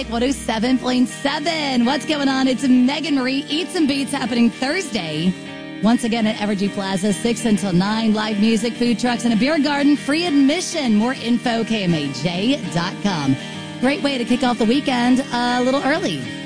107.7. What's going on? It's Megan Marie. Eats and Beats happening Thursday. Once again at Evergy Plaza, 6 until 9. Live music, food trucks, and a beer garden. Free admission. More info, KMAJ.com. Great way to kick off the weekend a little early.